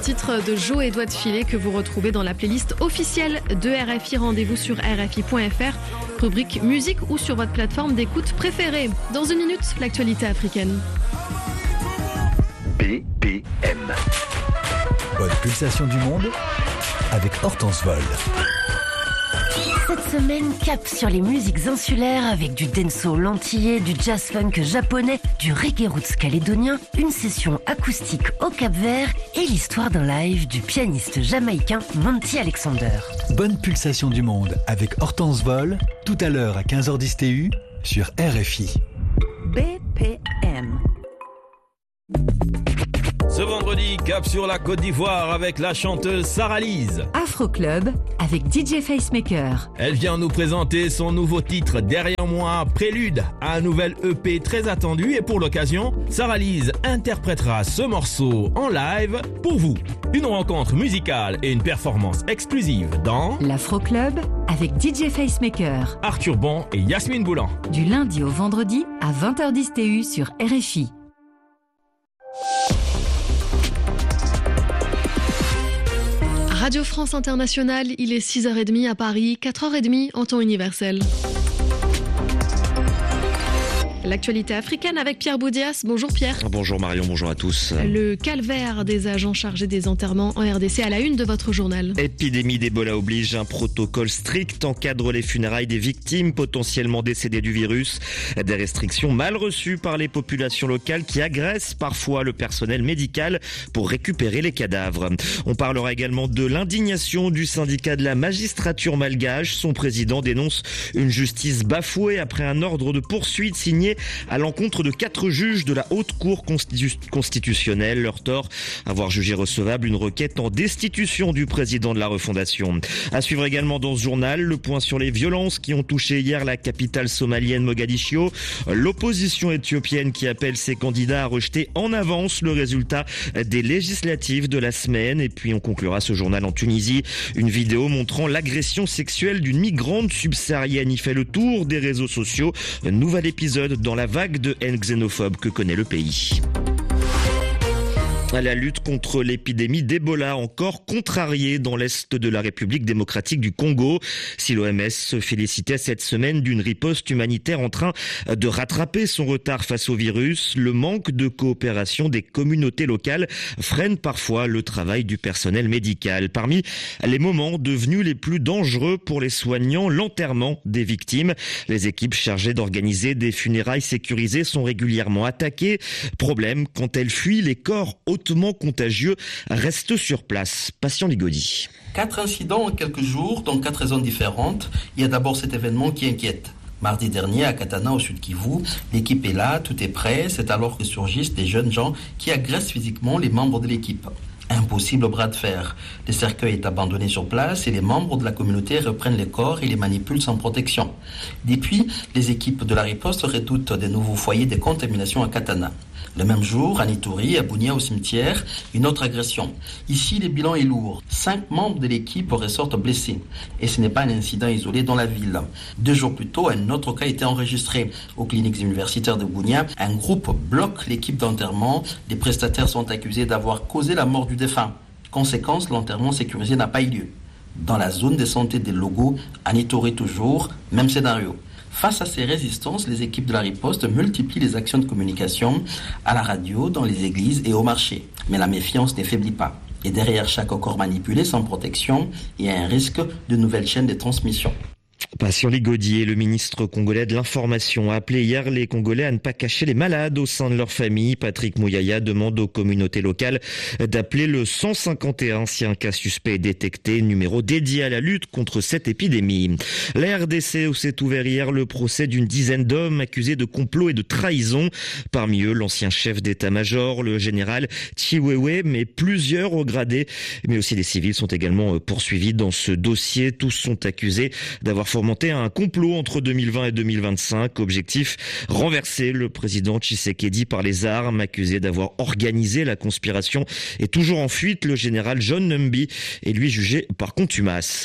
titre de Joe et Doigts de Filet que vous retrouvez dans la playlist officielle de RFI. Rendez-vous sur rfi.fr, rubrique musique ou sur votre plateforme d'écoute préférée. Dans une minute, l'actualité africaine. BPM. Bonne pulsation du monde avec Hortense Vol. Cette semaine, cap sur les musiques insulaires avec du dancehall antillais, du jazz funk japonais, du reggae roots calédonien, une session acoustique au Cap-Vert et l'histoire d'un live du pianiste jamaïcain Monty Alexander. Bonne pulsation du monde avec Hortense Vol, tout à l'heure à 15h10 TU sur RFI. BPM. Ce vendredi, cap sur la Côte d'Ivoire avec la chanteuse Sarah Lise. Afro Club avec DJ Facemaker. Elle vient nous présenter son nouveau titre Derrière moi, prélude à un nouvel EP très attendu. Et pour l'occasion, Sarah Lise interprétera ce morceau en live pour vous. Une rencontre musicale et une performance exclusive dans l'Afro Club avec DJ Facemaker, Arthur Bon et Yasmine Boulan. Du lundi au vendredi à 20h10 TU sur RFI. Radio France Internationale, il est 6h30 à Paris, 4h30 en temps universel. L'actualité africaine avec Pierre Boudias. Bonjour Pierre. Bonjour Marion, bonjour à tous. Le calvaire des agents chargés des enterrements en RDC à la une de votre journal. Épidémie d'Ebola oblige, un protocole strict encadre les funérailles des victimes potentiellement décédées du virus. Des restrictions mal reçues par les populations locales qui agressent parfois le personnel médical pour récupérer les cadavres. On parlera également de l'indignation du syndicat de la magistrature malgache. Son président dénonce une justice bafouée après un ordre de poursuite signé à l'encontre de 4 juges de la Haute Cour constitutionnelle. Leur tort, avoir jugé recevable une requête en destitution du président de la refondation. À suivre également dans ce journal, le point sur les violences qui ont touché hier la capitale somalienne Mogadiscio. L'opposition éthiopienne qui appelle ses candidats à rejeter en avance le résultat des législatives de la semaine. Et puis on conclura ce journal en Tunisie. Une vidéo montrant l'agression sexuelle d'une migrante subsaharienne y fait le tour des réseaux sociaux. Un nouvel épisode dans la vague de haine xénophobe que connaît le pays. La lutte contre l'épidémie d'Ebola encore contrariée dans l'est de la République démocratique du Congo. Si l'OMS se félicitait cette semaine d'une riposte humanitaire en train de rattraper son retard face au virus, le manque de coopération des communautés locales freine parfois le travail du personnel médical. Parmi les moments devenus les plus dangereux pour les soignants, l'enterrement des victimes. Les équipes chargées d'organiser des funérailles sécurisées sont régulièrement attaquées. Problème, quand elles fuient, les corps hautement contagieux restent sur place. Patient Ligodi. 4 incidents en quelques jours, dans 4 zones différentes. Il y a d'abord cet événement qui inquiète. Mardi dernier, à Katana, au sud Kivu, l'équipe est là, tout est prêt. C'est alors que surgissent des jeunes gens qui agressent physiquement les membres de l'équipe. Impossible bras de fer. Le cercueil est abandonné sur place et les membres de la communauté reprennent les corps et les manipulent sans protection. Depuis, les équipes de la riposte redoutent de nouveaux foyers de contamination à Katana. Le même jour, à Nituri, à Bunia au cimetière, une autre agression. Ici, le bilan est lourd. 5 membres de l'équipe ressortent blessés. Et ce n'est pas un incident isolé dans la ville. 2 jours plus tôt, un autre cas a été enregistré. Aux cliniques universitaires de Bunia, un groupe bloque l'équipe d'enterrement. Les prestataires sont accusés d'avoir causé la mort du défunt. Conséquence, l'enterrement sécurisé n'a pas eu lieu. Dans la zone de santé des Logos, à Nituri toujours, même scénario. Face à ces résistances, les équipes de la riposte multiplient les actions de communication à la radio, dans les églises et au marché. Mais la méfiance ne faiblit pas. Et derrière chaque corps manipulé sans protection, il y a un risque de nouvelles chaînes de transmission. Patient Ligodier, le ministre congolais de l'Information, a appelé hier les Congolais à ne pas cacher les malades au sein de leur famille. Patrick Mouyaya demande aux communautés locales d'appeler le 151 si un cas suspect est détecté, numéro dédié à la lutte contre cette épidémie. La RDC où s'est ouvert hier le procès d'une dizaine d'hommes accusés de complot et de trahison. Parmi eux, l'ancien chef d'état-major, le général Chiwewe, mais plusieurs hauts gradés, mais aussi des civils sont également poursuivis dans ce dossier. Tous sont accusés d'avoir fourni apparentait à un complot entre 2020 et 2025. Objectif, renverser le président Tshisekedi par les armes, accusé d'avoir organisé la conspiration et toujours en fuite. Le général John Numbi est lui jugé par contumace.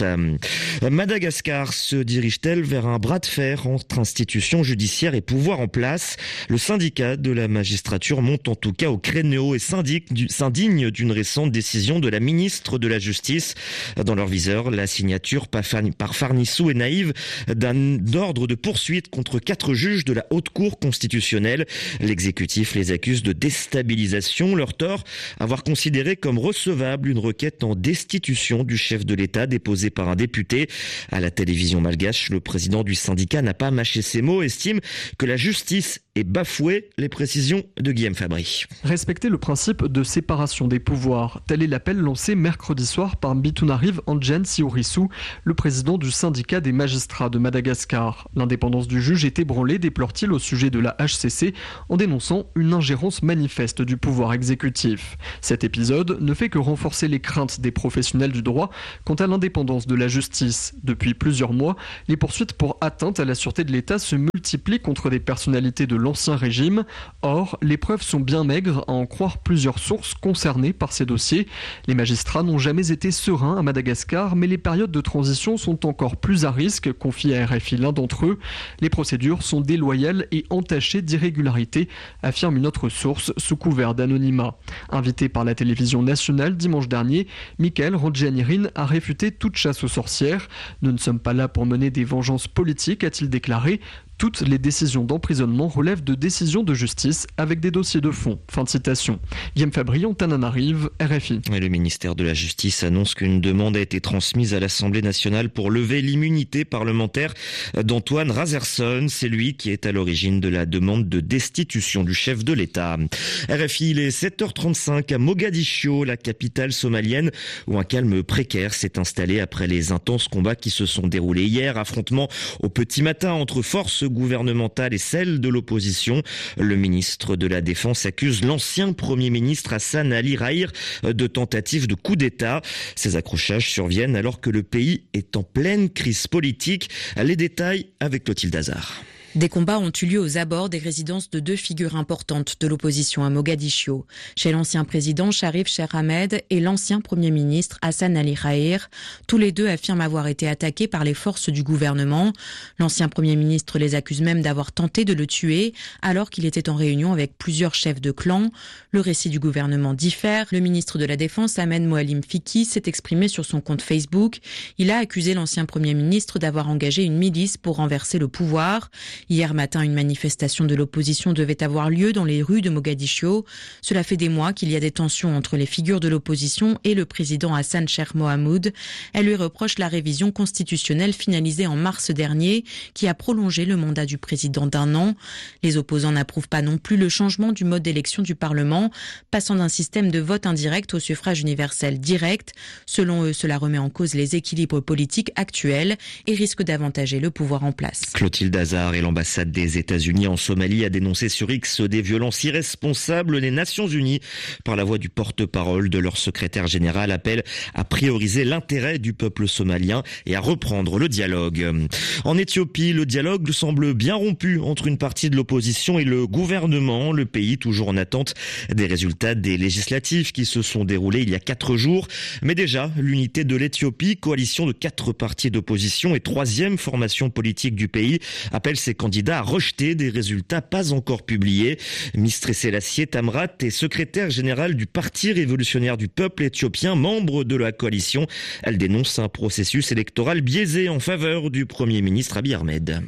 Madagascar se dirige-t-elle vers un bras de fer entre institutions judiciaires et pouvoir en place? Le syndicat de la magistrature monte en tout cas au créneau et s'indigne d'une récente décision de la ministre de la Justice. Dans leur viseur, la signature par farnissou et naïve d'un ordre de poursuite contre 4 juges de la Haute Cour constitutionnelle. L'exécutif les accuse de déstabilisation. Leur tort, avoir considéré comme recevable une requête en destitution du chef de l'État déposée par un député. À la télévision malgache, le président du syndicat n'a pas mâché ses mots, estime que la justice est bafouée. Les précisions de Guillaume Fabry. Respecter le principe de séparation des pouvoirs, tel est l'appel lancé mercredi soir par Bitunariv Anjen Siorissou, le président du syndicat des magistrats de Madagascar. L'indépendance du juge est ébranlée, déplore-t-il au sujet de la HCC, en dénonçant une ingérence manifeste du pouvoir exécutif. Cet épisode ne fait que renforcer les craintes des professionnels du droit quant à l'indépendance de la justice. Depuis plusieurs mois, les poursuites pour atteinte à la sûreté de l'État se multiplient contre des personnalités de l'ancien régime. Or, les preuves sont bien maigres à en croire plusieurs sources concernées par ces dossiers. Les magistrats n'ont jamais été sereins à Madagascar, mais les périodes de transition sont encore plus à risque, confie à RFI l'un d'entre eux. Les procédures sont déloyales et entachées d'irrégularités, affirme une autre source sous couvert d'anonymat. Invité par la télévision nationale dimanche dernier, Michael Randjanirin a réfuté toute chasse aux sorcières. « Nous ne sommes pas là pour mener des vengeances politiques », a-t-il déclaré. Toutes les décisions d'emprisonnement relèvent de décisions de justice avec des dossiers de fond. Fin de citation. Guillaume Fabry, Antananarive, RFI. Et le ministère de la Justice annonce qu'une demande a été transmise à l'Assemblée nationale pour lever l'immunité parlementaire d'Antoine Razerson. C'est lui qui est à l'origine de la demande de destitution du chef de l'État. RFI, il est 7h35 à Mogadiscio, la capitale somalienne, où un calme précaire s'est installé après les intenses combats qui se sont déroulés hier. Affrontement au petit matin entre forces gouvernementale et celle de l'opposition. Le ministre de la Défense accuse l'ancien Premier ministre Hassan Ali Rahir de tentative de coup d'État. Ces accrochages surviennent alors que le pays est en pleine crise politique. Les détails avec Clotilde Hazard. Des combats ont eu lieu aux abords des résidences de 2 figures importantes de l'opposition à Mogadiscio. Chez l'ancien président Sharif Sheikh Ahmed et l'ancien Premier ministre Hassan Ali Rahir. Tous les deux affirment avoir été attaqués par les forces du gouvernement. L'ancien Premier ministre les accuse même d'avoir tenté de le tuer alors qu'il était en réunion avec plusieurs chefs de clan. Le récit du gouvernement diffère. Le ministre de la Défense, Ahmed Moalim Fiki, s'est exprimé sur son compte Facebook. Il a accusé l'ancien Premier ministre d'avoir engagé une milice pour renverser le pouvoir. Hier matin, une manifestation de l'opposition devait avoir lieu dans les rues de Mogadiscio. Cela fait des mois qu'il y a des tensions entre les figures de l'opposition et le président Hassan Sheikh Mohamoud. Elle lui reproche la révision constitutionnelle finalisée en mars dernier, qui a prolongé le mandat du président d'1 an. Les opposants n'approuvent pas non plus le changement du mode d'élection du Parlement, passant d'un système de vote indirect au suffrage universel direct. Selon eux, cela remet en cause les équilibres politiques actuels et risque d'avantager le pouvoir en place. Clotilde Hazard et l'ambassade des États-Unis en Somalie a dénoncé sur X des violences irresponsables. Les Nations Unies, par la voix du porte-parole de leur secrétaire général, appellent à prioriser l'intérêt du peuple somalien et à reprendre le dialogue. En Éthiopie, le dialogue semble bien rompu entre une partie de l'opposition et le gouvernement. Le pays toujours en attente des résultats des législatives qui se sont déroulées il y a 4 jours. Mais déjà, l'unité de l'Éthiopie, coalition de 4 partis d'opposition et 3e formation politique du pays, appelle ses candidats à rejeter des résultats pas encore publiés. Mistré Selassie Tamrat est secrétaire général du Parti révolutionnaire du peuple éthiopien, membre de la coalition. Elle dénonce un processus électoral biaisé en faveur du Premier ministre Abiy Ahmed.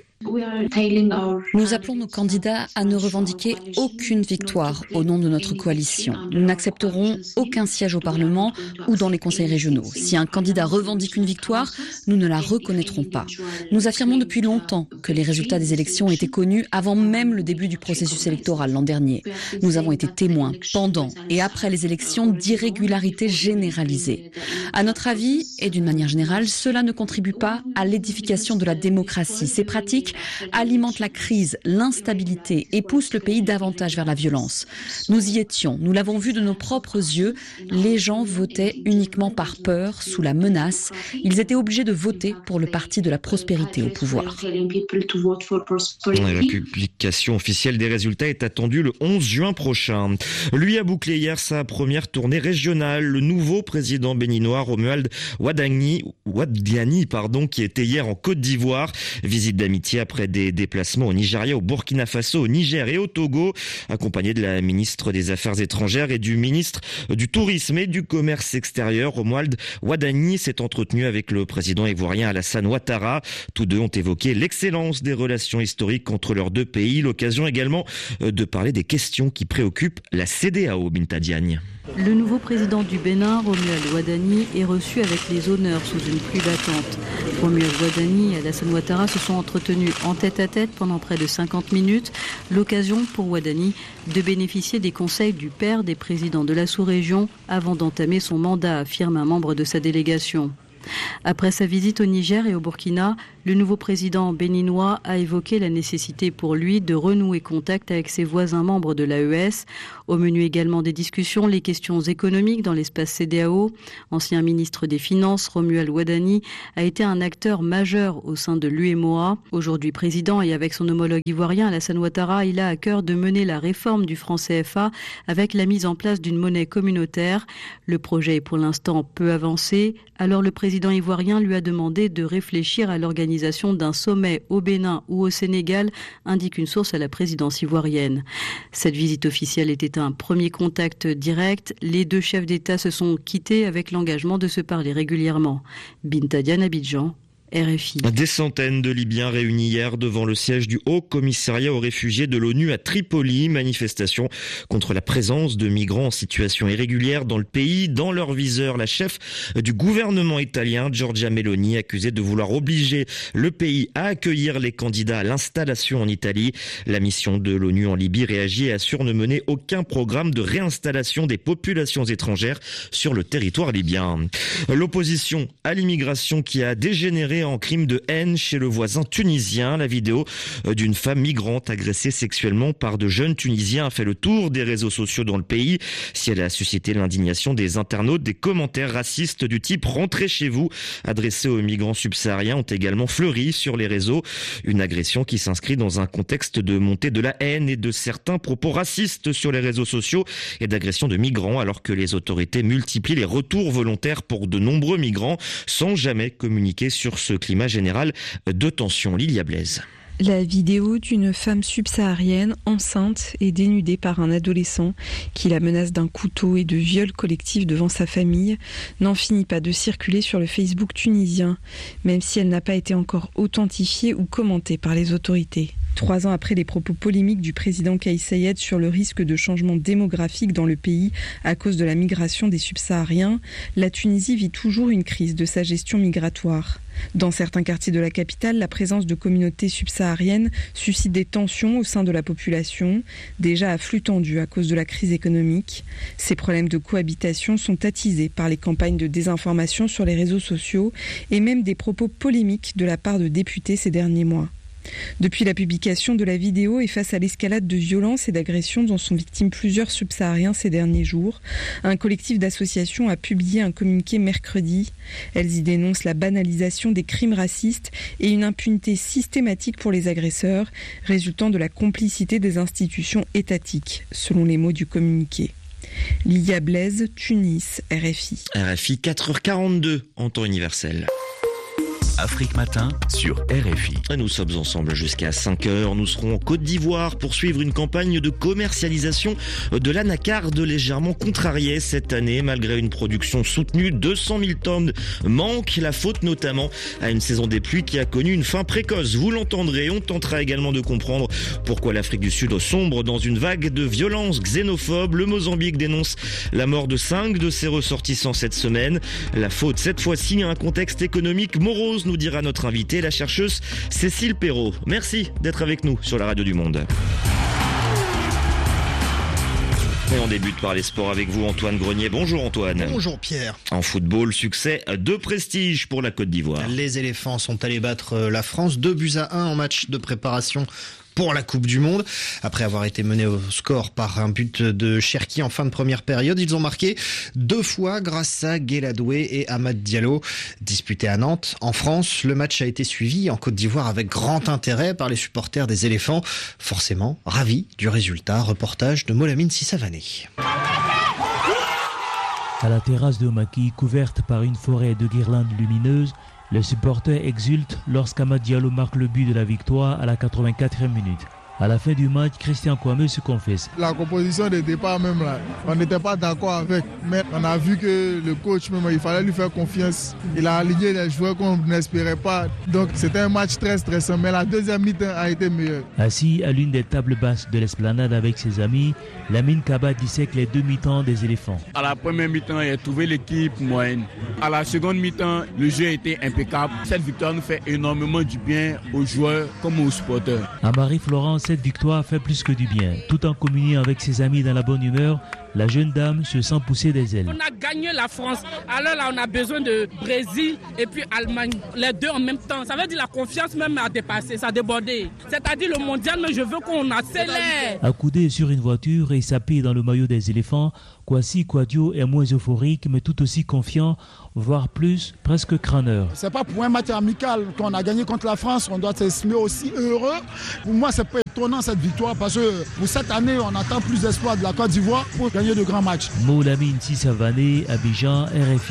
Nous appelons nos candidats à ne revendiquer aucune victoire au nom de notre coalition. Nous n'accepterons aucun siège au Parlement ou dans les conseils régionaux. Si un candidat revendique une victoire, nous ne la reconnaîtrons pas. Nous affirmons depuis longtemps que les résultats des élections étaient connus avant même le début du processus électoral l'an dernier. Nous avons été témoins pendant et après les élections d'irrégularités généralisées. À notre avis, et d'une manière générale, cela ne contribue pas à l'édification de la démocratie. Ces pratiques politique alimente la crise, l'instabilité et pousse le pays davantage vers la violence. Nous y étions, nous l'avons vu de nos propres yeux. Les gens votaient uniquement par peur, sous la menace. Ils étaient obligés de voter pour le parti de la prospérité au pouvoir. La publication officielle des résultats est attendue le 11 juin prochain. Lui a bouclé hier sa première tournée régionale. Le nouveau président béninois Romuald Wadani, qui était hier en Côte d'Ivoire. Visite d'amitié après des déplacements au Nigeria, au Burkina Faso, au Niger et au Togo, accompagné de la ministre des Affaires étrangères et du ministre du Tourisme et du Commerce extérieur. Romuald Wadani s'est entretenu avec le président ivoirien Alassane Ouattara. Tous deux ont évoqué l'excellence des relations historiques entre leurs deux pays. L'occasion également de parler des questions qui préoccupent la CEDEAO, Binta Diagne. Le nouveau président du Bénin, Romuald Wadani, est reçu avec les honneurs sous une pluie battante. Romuald Wadani et Alassane Ouattara se sont entretenus en tête-à-tête pendant près de 50 minutes. L'occasion pour Wadani de bénéficier des conseils du père des présidents de la sous-région avant d'entamer son mandat, affirme un membre de sa délégation. Après sa visite au Niger et au Burkina, le nouveau président béninois a évoqué la nécessité pour lui de renouer contact avec ses voisins membres de l'AES. Au menu également des discussions, les questions économiques dans l'espace CEDEAO. Ancien ministre des Finances, Romuald Wadani a été un acteur majeur au sein de l'UEMOA. Aujourd'hui président et avec son homologue ivoirien Alassane Ouattara, il a à cœur de mener la réforme du franc CFA avec la mise en place d'une monnaie communautaire. Le projet est pour l'instant peu avancé. Alors le président ivoirien lui a demandé de réfléchir à l'organisation d'un sommet au Bénin ou au Sénégal, indique une source à la présidence ivoirienne. Cette visite officielle était un premier contact direct. Les deux chefs d'État se sont quittés avec l'engagement de se parler régulièrement. Binta Diagne, Abidjan, RFI. Des centaines de Libyens réunis hier devant le siège du Haut Commissariat aux réfugiés de l'ONU à Tripoli. Manifestation contre la présence de migrants en situation irrégulière dans le pays. Dans leur viseur, la chef du gouvernement italien, Giorgia Meloni, accusée de vouloir obliger le pays à accueillir les candidats à l'installation en Italie. La mission de l'ONU en Libye réagit et assure ne mener aucun programme de réinstallation des populations étrangères sur le territoire libyen. L'opposition à l'immigration qui a dégénéré en crime de haine chez le voisin tunisien. La vidéo d'une femme migrante agressée sexuellement par de jeunes Tunisiens a fait le tour des réseaux sociaux dans le pays. Si elle a suscité l'indignation des internautes, des commentaires racistes du type « rentrez chez vous » adressés aux migrants subsahariens ont également fleuri sur les réseaux. Une agression qui s'inscrit dans un contexte de montée de la haine et de certains propos racistes sur les réseaux sociaux et d'agression de migrants, alors que les autorités multiplient les retours volontaires pour de nombreux migrants sans jamais communiquer sur ce climat général de tension. Lilia Blaise. La vidéo d'une femme subsaharienne enceinte et dénudée par un adolescent qui la menace d'un couteau et de viol collectif devant sa famille n'en finit pas de circuler sur le Facebook tunisien, même si elle n'a pas été encore authentifiée ou commentée par les autorités. 3 ans après les propos polémiques du président Kais Saied sur le risque de changement démographique dans le pays à cause de la migration des subsahariens, la Tunisie vit toujours une crise de sa gestion migratoire. Dans certains quartiers de la capitale, la présence de communautés subsahariennes suscite des tensions au sein de la population, déjà à flux tendu à cause de la crise économique. Ces problèmes de cohabitation sont attisés par les campagnes de désinformation sur les réseaux sociaux et même des propos polémiques de la part de députés ces derniers mois. Depuis la publication de la vidéo et face à l'escalade de violences et d'agressions dont sont victimes plusieurs subsahariens ces derniers jours, un collectif d'associations a publié un communiqué mercredi. Elles y dénoncent la banalisation des crimes racistes et une impunité systématique pour les agresseurs, résultant de la complicité des institutions étatiques, selon les mots du communiqué. Lilia Blaise, Tunis, RFI. RFI 4h42 en temps universel. Afrique Matin sur RFI. Nous sommes ensemble jusqu'à 5h. Nous serons en Côte d'Ivoire pour suivre une campagne de commercialisation de l'anacarde légèrement contrariée cette année. Malgré une production soutenue, 200 000 tonnes manquent. La faute notamment à une saison des pluies qui a connu une fin précoce. Vous l'entendrez. On tentera également de comprendre pourquoi l'Afrique du Sud sombre dans une vague de violence xénophobe. Le Mozambique dénonce la mort de 5 de ses ressortissants cette semaine. La faute, cette fois-ci, à un contexte économique morose, nous dira notre invitée, la chercheuse Cécile Perrault. Merci d'être avec nous sur la radio du Monde. Et on débute par les sports avec vous, Antoine Grenier. Bonjour Antoine. Bonjour Pierre. En football, succès de prestige pour la Côte d'Ivoire. Les éléphants sont allés battre la France 2-1 en match de préparation pour la Coupe du Monde. Après avoir été menés au score par un but de Cherki en fin de première période, ils ont marqué 2 fois grâce à Guéladoué et Amad Diallo. Disputé à Nantes, en France, le match a été suivi en Côte d'Ivoire avec grand intérêt par les supporters des éléphants. Forcément, ravis du résultat. Reportage de Molamine Sissavané. À la terrasse de Maki, couverte par une forêt de guirlandes lumineuses, les supporters exultent lorsqu'Amad Diallo marque le but de la victoire à la 84e minute. À la fin du match, Christian Kwame se confesse. La composition de départ même là, on n'était pas d'accord avec, mais on a vu que le coach même, il fallait lui faire confiance. Il a aligné les joueurs qu'on n'espérait pas. Donc c'était un match très stressant, mais la deuxième mi-temps a été meilleure. Assis à l'une des tables basses de l'esplanade avec ses amis, Lamine Kaba dissèque les 2 mi-temps des éléphants. À la première mi-temps, il a trouvé l'équipe moyenne. À la seconde mi-temps, le jeu a été impeccable. Cette victoire nous fait énormément du bien aux joueurs comme aux supporters. À Marie-Florence, cette victoire fait plus que du bien. Tout en communiant avec ses amis dans la bonne humeur, la jeune dame se sent pousser des ailes. On a gagné la France, alors là on a besoin de Brésil et puis Allemagne, les deux en même temps. Ça veut dire la confiance même a dépassé, ça a débordé. C'est-à-dire le mondial, mais je veux qu'on accélère. Accoudé sur une voiture et sapé dans le maillot des éléphants, Kwasi Kwadio est moins euphorique mais tout aussi confiant, voire plus, presque crâneur. C'est pas pour un match amical qu'on a gagné contre la France, on doit s'estimer aussi heureux. Pour moi, c'est pas étonnant cette victoire parce que pour cette année, on attend plus d'espoir de la Côte d'Ivoire pour gagner de grands matchs. Molamine Sissavané, Abidjan, RFI.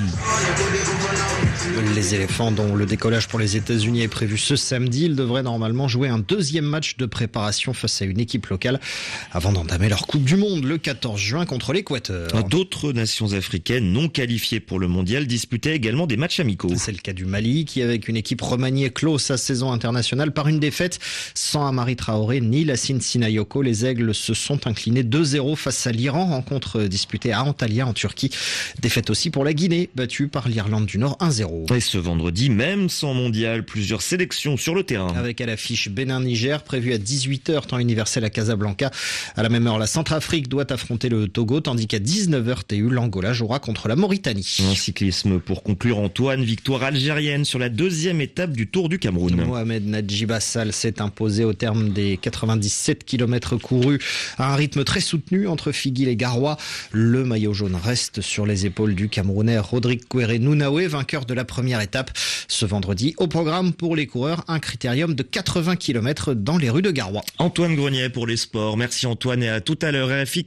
Les éléphants dont le décollage pour les États-Unis est prévu ce samedi, ils devraient normalement jouer un deuxième match de préparation face à une équipe locale avant d'entamer leur Coupe du Monde le 14 juin contre l'Équateur. D'autres nations africaines non qualifiées pour le mondial disputaient également des matchs amicaux. C'est le cas du Mali qui, avec une équipe remaniée, clôt sa saison internationale par une défaite. Sans Amari Traoré ni Lassine Sinayoko, les Aigles se sont inclinés 2-0 face à l'Iran, rencontre disputée à Antalya en Turquie. Défaite aussi pour la Guinée, battue par l'Irlande du Nord 1-0. Et ce vendredi, même sans mondial, plusieurs sélections sur le terrain. Avec à l'affiche Bénin-Niger, prévue à 18h, temps universel à Casablanca. À la même heure, la Centrafrique doit affronter le Togo, tandis qu'à 19h TU, l'Angola jouera contre la Mauritanie. En cyclisme, pour conclure, Antoine, victoire algérienne sur la deuxième étape du Tour du Cameroun. Mohamed Nadjib Assal s'est imposé au terme des 97 km courus à un rythme très soutenu entre Figuil et Garoua. Le maillot jaune reste sur les épaules du Camerounais Rodrigue Kouéré Nounaoué, vainqueur de la première étape. Ce vendredi, au programme pour les coureurs, un critérium de 80 km dans les rues de Garoua. Antoine Grenier pour les sports. Merci Antoine et à tout à l'heure. RFI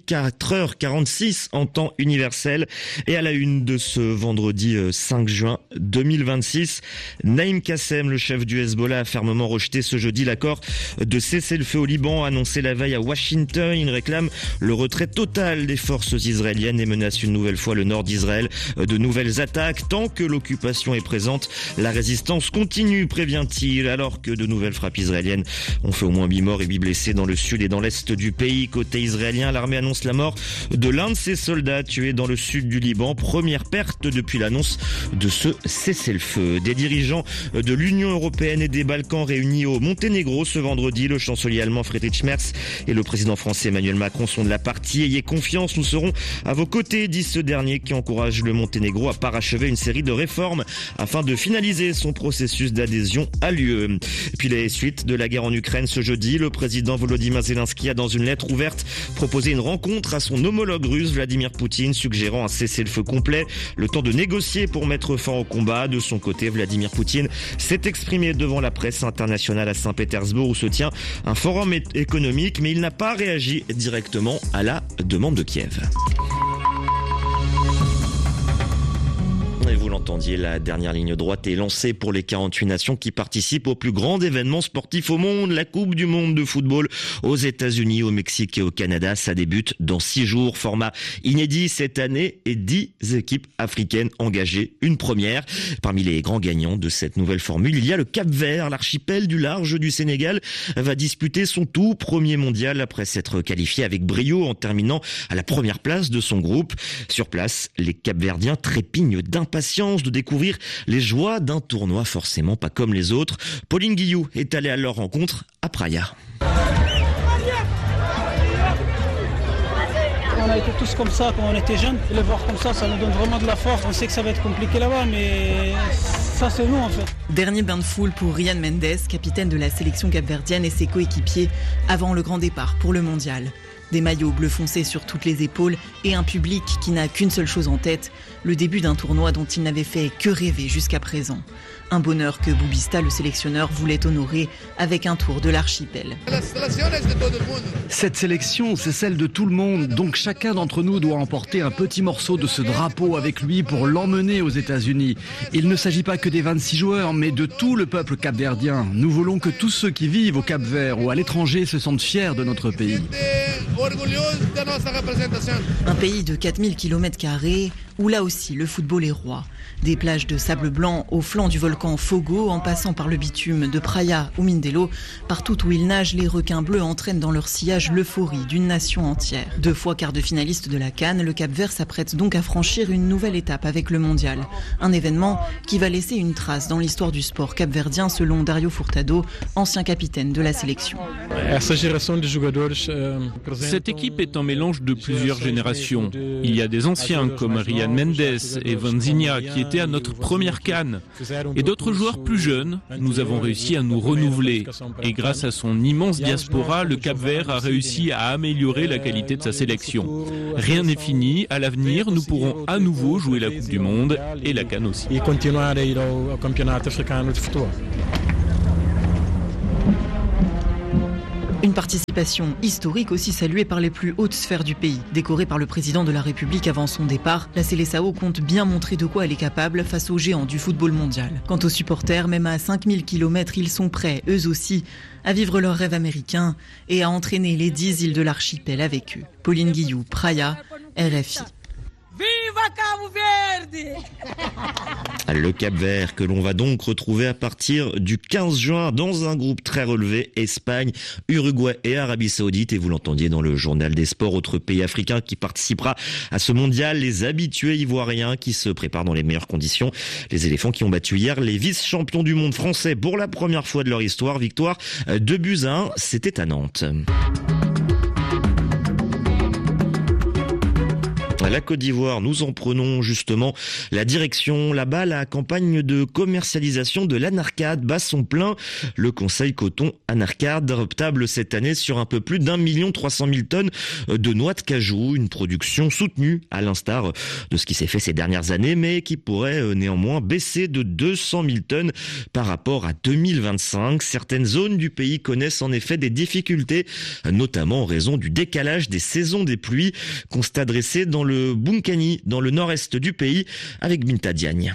4h46 en temps universel. Et à la une de ce vendredi 5 juin 2026, Naïm Kassem, le chef du Hezbollah, a fermement rejeté ce jeudi l'accord de cessez-le-feu au Liban, annoncé la veille à Washington. Il réclame le retrait total des forces israéliennes et menace une nouvelle fois le nord d'Israël de nouvelles attaques. Tant que l'occupation est présente, la résistance continue, prévient-il, alors que de nouvelles frappes israéliennes ont fait au moins 8 morts et 8 blessés dans le sud et dans l'est du pays. Côté israélien, l'armée annonce la mort de l'un de ses soldats tués dans le sud du Liban. Première perte depuis l'annonce de ce cessez-le-feu. Des dirigeants de l'Union européenne et des Balkans réunis au Monténégro ce vendredi. Le chancelier allemand Friedrich Merz et le président français Emmanuel Macron sont de la partie. Ayez confiance, nous serons à vos côtés, dit ce dernier qui encourage le Monténégro à parachever une série de réformes afin de finaliser son processus d'adhésion à l'UE. Puis les suites de la guerre en Ukraine ce jeudi, le président Volodymyr Zelensky a dans une lettre ouverte proposé une rencontre à son homologue russe Vladimir Poutine, suggérant un cessez-le-feu complet, le temps de négocier pour mettre fin au combat. De son côté, Vladimir Poutine s'est exprimé devant la presse internationale à Saint-Pétersbourg où se tient un forum économique, mais il n'a pas réagi directement à la demande de Kiev. Et vous l'entendiez, la dernière ligne droite est lancée pour les 48 nations qui participent au plus grand événement sportif au monde, la Coupe du monde de football aux États-Unis, au Mexique et au Canada. Ça débute dans 6 jours, format inédit cette année et 10 équipes africaines engagées, une première. Parmi les grands gagnants de cette nouvelle formule, il y a le Cap-Vert. L'archipel du large du Sénégal va disputer son tout premier mondial après s'être qualifié avec brio en terminant à la première place de son groupe. Sur place, les Cap-Verdiens trépignent d'impatience de découvrir les joies d'un tournoi forcément pas comme les autres. Pauline Guillou est allée à leur rencontre à Praia. a été tous comme ça quand on était jeunes. Et les voir comme ça nous donne vraiment de la force. On sait que ça va être compliqué là-bas, mais ça c'est nous en fait. Dernier bain de foule pour Ryan Mendes, capitaine de la sélection capverdienne et ses coéquipiers avant le grand départ pour le mondial. Des maillots bleu foncé sur toutes les épaules et un public qui n'a qu'une seule chose en tête, le début d'un tournoi dont il n'avait fait que rêver jusqu'à présent. Un bonheur que Boubista, le sélectionneur, voulait honorer avec un tour de l'archipel. Cette sélection, c'est celle de tout le monde, donc chacun d'entre nous doit emporter un petit morceau de ce drapeau avec lui pour l'emmener aux États-Unis. Il ne s'agit pas que des 26 joueurs, mais de tout le peuple capverdien. Nous voulons que tous ceux qui vivent au Cap-Vert ou à l'étranger se sentent fiers de notre pays. Un pays de 4000 km² où là aussi le football est roi. Des plages de sable blanc au flanc du volcan Fogo, en passant par le bitume de Praia ou Mindelo, partout où ils nagent, les requins bleus entraînent dans leur sillage l'euphorie d'une nation entière. 2 fois quart de finaliste de la CAN, le Cap-Vert s'apprête donc à franchir une nouvelle étape avec le mondial. Un événement qui va laisser une trace dans l'histoire du sport capverdien selon Dario Furtado, ancien capitaine de la sélection. Cette équipe est un mélange de plusieurs générations. Il y a des anciens comme Ryan Mendes et Vanzinha qui étaient à notre première CAN. Et d'autres joueurs plus jeunes, nous avons réussi à nous renouveler. Et grâce à son immense diaspora, le Cap-Vert a réussi à améliorer la qualité de sa sélection. Rien n'est fini, à l'avenir, nous pourrons à nouveau jouer la Coupe du Monde et la CAN aussi. Une participation historique aussi saluée par les plus hautes sphères du pays. Décorée par le président de la République avant son départ, la Seleção compte bien montrer de quoi elle est capable face aux géants du football mondial. Quant aux supporters, même à 5000 km, ils sont prêts, eux aussi, à vivre leur rêve américain et à entraîner les 10 îles de l'archipel avec eux. Pauline Guillou, Praia, RFI. Viva Cabo Verde! Le Cap-Vert que l'on va donc retrouver à partir du 15 juin dans un groupe très relevé, Espagne, Uruguay et Arabie Saoudite. Et vous l'entendiez dans le journal des sports, autre pays africain qui participera à ce mondial, les habitués ivoiriens qui se préparent dans les meilleures conditions. Les éléphants qui ont battu hier les vice-champions du monde français pour la première fois de leur histoire. Victoire 2-1, c'était à Nantes. La Côte d'Ivoire, nous en prenons justement la direction. Là-bas, la campagne de commercialisation de l'Anarcade bat son plein. Le conseil coton Anarcade optable cette année sur un peu plus d'1 300 000 tonnes de noix de cajou. Une production soutenue à l'instar de ce qui s'est fait ces dernières années, mais qui pourrait néanmoins baisser de 200 000 tonnes par rapport à 2025. Certaines zones du pays connaissent en effet des difficultés, notamment en raison du décalage des saisons des pluies. Constat dressé dans le Bunkani, dans le nord-est du pays, avec Binta Diagne.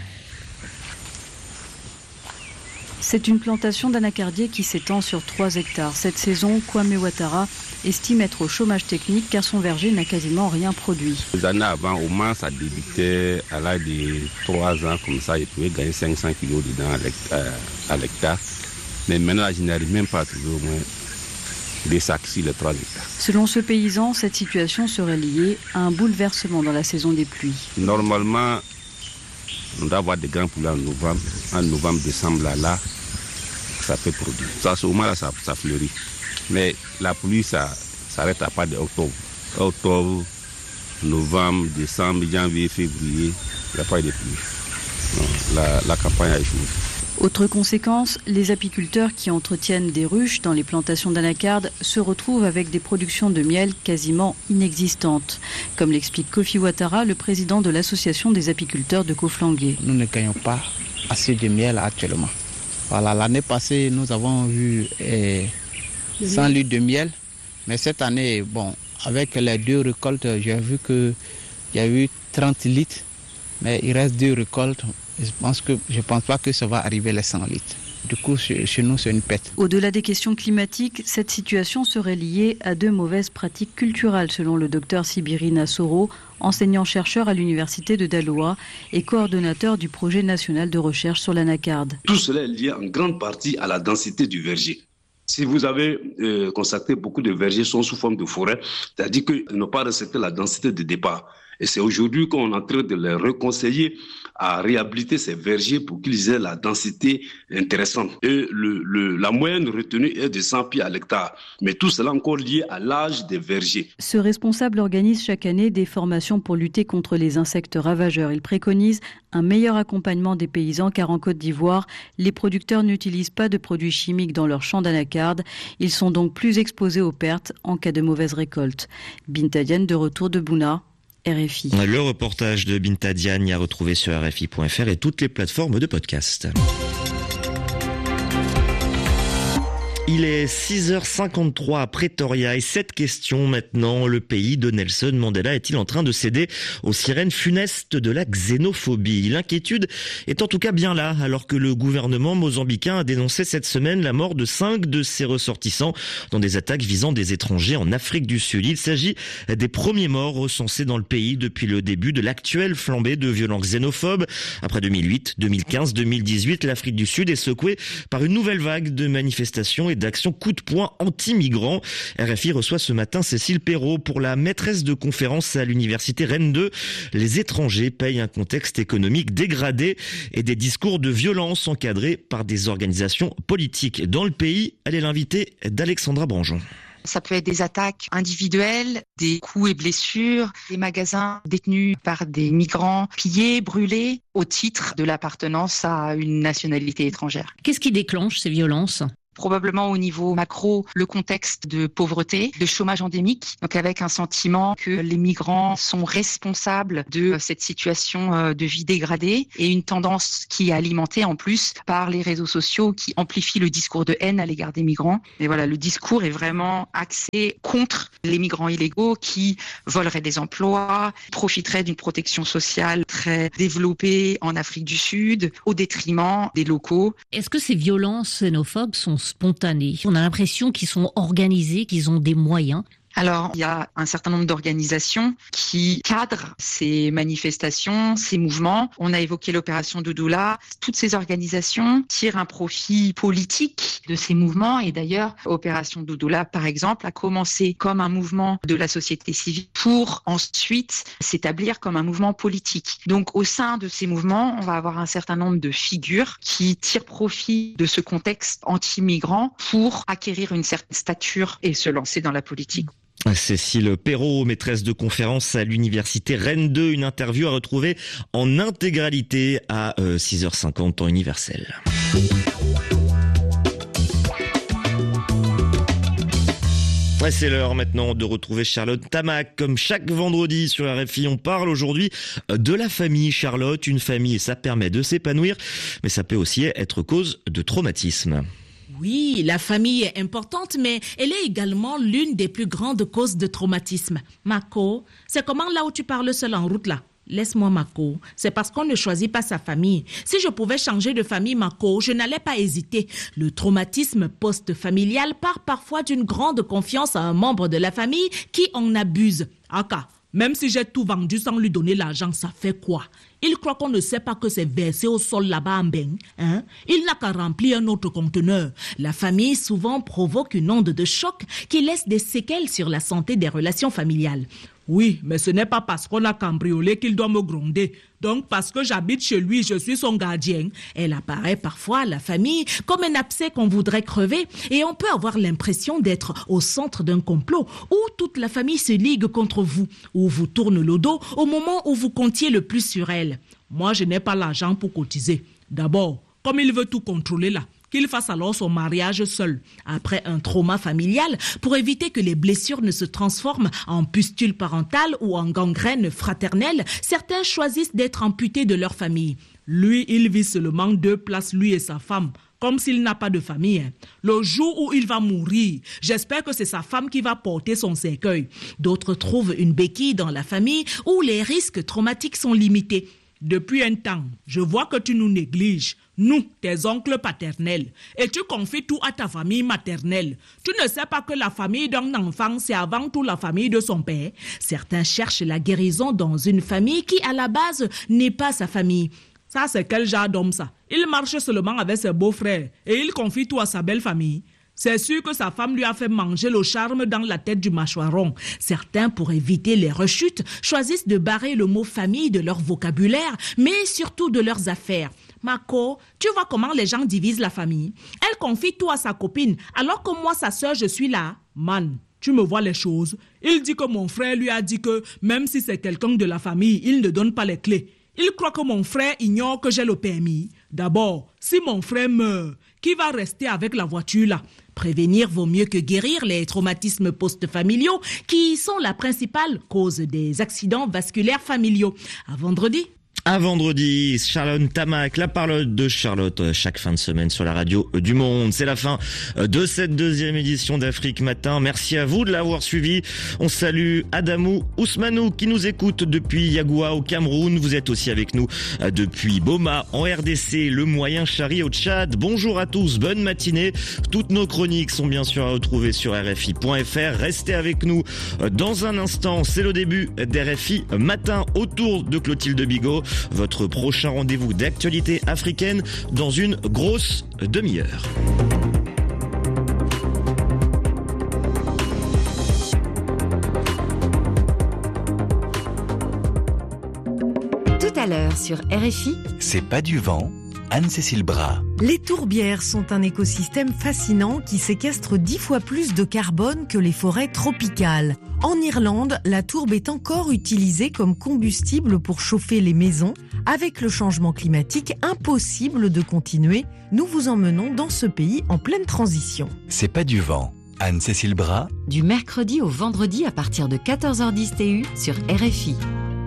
C'est une plantation d'anacardier qui s'étend sur 3 hectares. Cette saison, Kwame Ouattara estime être au chômage technique car son verger n'a quasiment rien produit. Les années avant, au moins, ça débutait à l'âge de 3 ans, comme ça, il pouvait gagner 500 kilos dedans à l'hectare. Mais maintenant, je n'arrive même pas à trouver au moins des sacs sur les 3 hectares. Selon ce paysan, cette situation serait liée à un bouleversement dans la saison des pluies. Normalement, on doit avoir des grands poulets en novembre, décembre, là, ça peut produire. Ça, au moins, là, ça fleurit. Mais la pluie, ça s'arrête à partir d'octobre. Octobre, novembre, décembre, janvier, février, il n'y a pas de pluie. Non, la campagne a échoué. Autre conséquence, les apiculteurs qui entretiennent des ruches dans les plantations d'anacarde se retrouvent avec des productions de miel quasiment inexistantes. Comme l'explique Kofi Ouattara, le président de l'association des apiculteurs de Koflangué. Nous ne gagnons pas assez de miel actuellement. Voilà, l'année passée, nous avons eu 100 litres de miel. Mais cette année, avec les 2 récoltes, j'ai vu qu'il y a eu 30 litres. Mais il reste 2 récoltes. Je pense pas que ça va arriver les 100 litres. Du coup, chez nous, c'est une pète. Au-delà des questions climatiques, cette situation serait liée à 2 mauvaises pratiques culturelles, selon le docteur Sibiri Nassoro, enseignant-chercheur à l'université de Daloa et coordonnateur du projet national de recherche sur l'anacarde. Tout cela est lié en grande partie à la densité du verger. Si vous avez constaté, beaucoup de vergers sont sous forme de forêt, c'est-à-dire qu'ils n'ont pas respecté la densité de départ. Et c'est aujourd'hui qu'on est en train de les reconseiller à réhabiliter ces vergers pour qu'ils aient la densité intéressante. Et la moyenne retenue est de 100 pieds à l'hectare. Mais tout cela encore lié à l'âge des vergers. Ce responsable organise chaque année des formations pour lutter contre les insectes ravageurs. Il préconise un meilleur accompagnement des paysans car en Côte d'Ivoire, les producteurs n'utilisent pas de produits chimiques dans leurs champs d'anacarde. Ils sont donc plus exposés aux pertes en cas de mauvaise récolte. Binta Diagne de retour de Bouna. RFI. Le reportage de Binta Diagne à retrouver sur RFI.fr et toutes les plateformes de podcast. Il est 6h53 à Pretoria et cette question maintenant, le pays de Nelson Mandela est-il en train de céder aux sirènes funestes de la xénophobie? L'inquiétude est en tout cas bien là, alors que le gouvernement mozambicain a dénoncé cette semaine la mort de 5 de ses ressortissants dans des attaques visant des étrangers en Afrique du Sud. Il s'agit des premiers morts recensés dans le pays depuis le début de l'actuelle flambée de violents xénophobes. Après 2008, 2015, 2018, l'Afrique du Sud est secouée par une nouvelle vague de manifestations et d'action coup de poing anti-migrants. RFI reçoit ce matin Cécile Perrault pour la maîtresse de conférence à l'université Rennes 2. Les étrangers payent un contexte économique dégradé et des discours de violence encadrés par des organisations politiques. Dans le pays, elle est l'invitée d'Alexandra Branjon. Ça peut être des attaques individuelles, des coups et blessures, des magasins détenus par des migrants pillés, brûlés, au titre de l'appartenance à une nationalité étrangère. Qu'est-ce qui déclenche ces violences ? Probablement au niveau macro, le contexte de pauvreté, de chômage endémique, donc avec un sentiment que les migrants sont responsables de cette situation de vie dégradée et une tendance qui est alimentée en plus par les réseaux sociaux qui amplifient le discours de haine à l'égard des migrants. Et voilà, le discours est vraiment axé contre les migrants illégaux qui voleraient des emplois, profiteraient d'une protection sociale très développée en Afrique du Sud au détriment des locaux. Est-ce que ces violences xénophobes sont spontanés? On a l'impression qu'ils sont organisés, qu'ils ont des moyens. Alors, il y a un certain nombre d'organisations qui cadrent ces manifestations, ces mouvements. On a évoqué l'opération Doudoula. Toutes ces organisations tirent un profit politique de ces mouvements. Et d'ailleurs, Opération Doudoula, par exemple, a commencé comme un mouvement de la société civile pour ensuite s'établir comme un mouvement politique. Donc, au sein de ces mouvements, on va avoir un certain nombre de figures qui tirent profit de ce contexte anti-migrant pour acquérir une certaine stature et se lancer dans la politique. Cécile Perrault, maîtresse de conférence à l'université Rennes 2, une interview à retrouver en intégralité à 6h50 temps universel. C'est l'heure maintenant de retrouver Charlotte Tamac. Comme chaque vendredi sur RFI, on parle aujourd'hui de la famille. Charlotte, une famille, ça permet de s'épanouir, mais ça peut aussi être cause de traumatisme. Oui, la famille est importante, mais elle est également l'une des plus grandes causes de traumatisme. Mako, c'est comment là où tu parles seul en route là? Laisse-moi Mako, c'est parce qu'on ne choisit pas sa famille. Si je pouvais changer de famille Mako, je n'allais pas hésiter. Le traumatisme post-familial part parfois d'une grande confiance à un membre de la famille qui en abuse. Aka, même si j'ai tout vendu sans lui donner l'argent, ça fait quoi? Il croit qu'on ne sait pas que c'est versé au sol là-bas en beigne. Il n'a qu'à remplir un autre conteneur. La famille souvent provoque une onde de choc qui laisse des séquelles sur la santé des relations familiales. Oui, mais ce n'est pas parce qu'on a cambriolé qu'il doit me gronder. Donc, parce que j'habite chez lui, je suis son gardien. Elle apparaît parfois à la famille comme un abcès qu'on voudrait crever et on peut avoir l'impression d'être au centre d'un complot où toute la famille se ligue contre vous, où vous tourne le dos au moment où vous comptiez le plus sur elle. Moi, je n'ai pas l'argent pour cotiser. D'abord, comme il veut tout contrôler là, qu'il fasse alors son mariage seul, après un trauma familial, pour éviter que les blessures ne se transforment en pustules parentales ou en gangrène fraternelle. Certains choisissent d'être amputés de leur famille. Lui, il vit seulement 2 places, lui et sa femme, comme s'il n'a pas de famille. Le jour où il va mourir, j'espère que c'est sa femme qui va porter son cercueil. D'autres trouvent une béquille dans la famille où les risques traumatiques sont limités. Depuis un temps, je vois que tu nous négliges, nous, tes oncles paternels, et tu confies tout à ta famille maternelle. Tu ne sais pas que la famille d'un enfant, c'est avant tout la famille de son père. Certains cherchent la guérison dans une famille qui, à la base, n'est pas sa famille. Ça, c'est quel genre d'homme, ça? Il marche seulement avec ses beaux-frères et il confie tout à sa belle famille. C'est sûr que sa femme lui a fait manger le charme dans la tête du mâchoiron. Certains, pour éviter les rechutes, choisissent de barrer le mot famille de leur vocabulaire, mais surtout de leurs affaires. Mako, tu vois comment les gens divisent la famille? Elle confie tout à sa copine, alors que moi, sa sœur, je suis là. Man, tu me vois les choses. Il dit que mon frère lui a dit que même si c'est quelqu'un de la famille, il ne donne pas les clés. Il croit que mon frère ignore que j'ai le permis. D'abord, si mon frère meurt, qui va rester avec la voiture là? Prévenir vaut mieux que guérir les traumatismes post-familiaux qui sont la principale cause des accidents vasculaires familiaux. À vendredi. À vendredi, Charlotte Tamac, la parole de Charlotte, chaque fin de semaine sur la radio du Monde. C'est la fin de cette deuxième édition d'Afrique Matin. Merci à vous de l'avoir suivi. On salue Adamou Ousmanou qui nous écoute depuis Yagoua au Cameroun. Vous êtes aussi avec nous depuis Boma en RDC, le Moyen Chari au Tchad. Bonjour à tous, bonne matinée. Toutes nos chroniques sont bien sûr à retrouver sur RFI.fr. Restez avec nous dans un instant. C'est le début d'RFI Matin autour de Clotilde Bigot. Votre prochain rendez-vous d'actualité africaine dans une grosse demi-heure. Tout à l'heure sur RFI. C'est pas du vent. Anne-Cécile Bras. Les tourbières sont un écosystème fascinant qui séquestre 10 fois plus de carbone que les forêts tropicales. En Irlande, la tourbe est encore utilisée comme combustible pour chauffer les maisons. Avec le changement climatique, impossible de continuer. Nous vous emmenons dans ce pays en pleine transition. C'est pas du vent. Anne-Cécile Bras. Du mercredi au vendredi à partir de 14h10 TU sur RFI.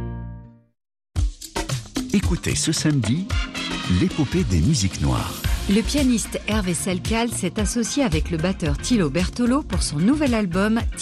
Écoutez ce samedi, l'épopée des musiques noires. Le pianiste Hervé Selcal s'est associé avec le batteur Thilo Bertolo pour son nouvel album